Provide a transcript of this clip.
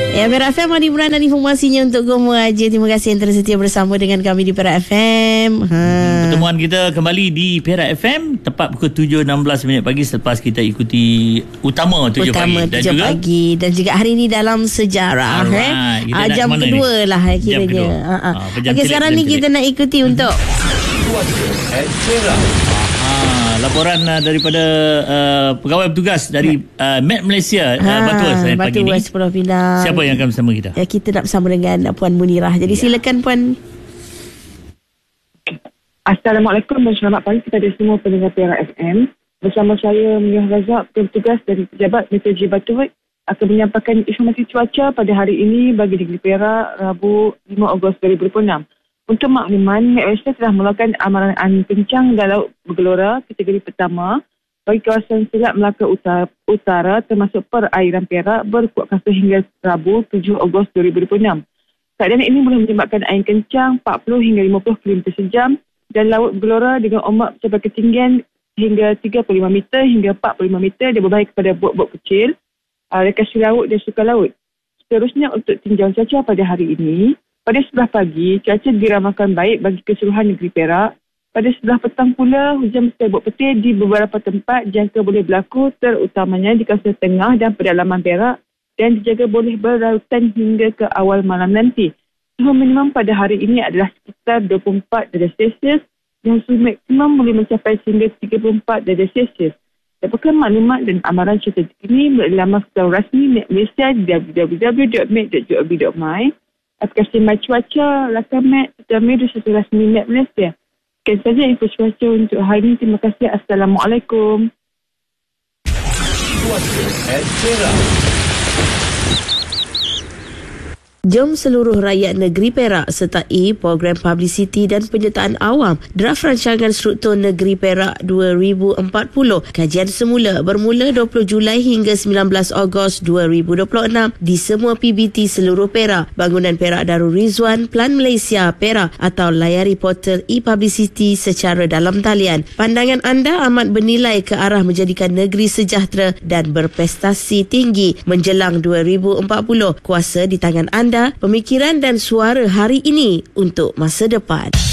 Perak FM, Adi Buran dan informasinya untuk Gomo Aja. Terima kasih yang terus setia bersama dengan kami di Perak FM. Pertemuan kita kembali di Perak FM tepat pukul 7.16 pagi selepas kita ikuti utama 7 pagi dan juga hari ini dalam sejarah. Jam kedua ni lah kiranya. Okey, sekarang ni kita nak ikuti untuk laporan daripada pegawai bertugas dari Met Malaysia Batu pagi ni. Siapa yang akan bersama kita? Kita nak bersama dengan Puan Munirah. Jadi silakan Puan. Assalamualaikum dan selamat pagi kepada semua pendengar Perak FM. Bersama saya Munirah Razak, bertugas dari Pejabat Meteorologi Batu akan menyampaikan informasi cuaca pada hari ini bagi negeri Perak, Rabu 5 Ogos 2026. Untuk makluman, Met Malaysia telah melakukan amaran angin kencang dan laut bergelora kategori pertama bagi kawasan Selat Melaka Utara termasuk perairan Perak berkuat kuasa hingga Rabu 7 Ogos 2026. Keadaan ini boleh menyebabkan angin kencang 40 hingga 50 km sejam dan laut bergelora dengan ombak mencapai ketinggian hingga 35 meter hingga 45 meter dan berbahaya kepada bot-bot kecil, rekreasi laut dan sukan laut. Seterusnya untuk tinjauan cuaca pada hari ini. Pada sebelah pagi, cuaca diramalkan baik bagi keseluruhan negeri Perak. Pada sebelah petang pula, hujan serta bot petir di beberapa tempat jangka boleh berlaku terutamanya di kawasan tengah dan pedalaman Perak dan dijaga boleh berrautan hingga ke awal malam nanti. Suhu minimum pada hari ini adalah sekitar 24 darjah Celsius dan suhu maksimum boleh mencapai hingga 34 darjah Celsius. Dapatkan maklumat dan amaran cuaca terkini melalui laman rasmi Met Malaysia di www.met.gov.my. Aplikasi My Cuaca, Lakar Met, serta media sosial rasmi Met Malaysia. Sekian saja info cuaca untuk hari ini. Terima kasih. Assalamualaikum. Jom seluruh rakyat negeri Perak sertai program publicity dan penyertaan awam draft rancangan struktur negeri Perak 2040. Kajian semula bermula 20 Julai hingga 19 Ogos 2026 di semua PBT seluruh Perak, Bangunan Perak Darul Rizwan, Plan Malaysia Perak atau layari portal e-publicity secara dalam talian. Pandangan anda amat bernilai ke arah menjadikan negeri sejahtera dan berprestasi tinggi menjelang 2040. Kuasa di tangan anda, pemikiran dan suara hari ini untuk masa depan.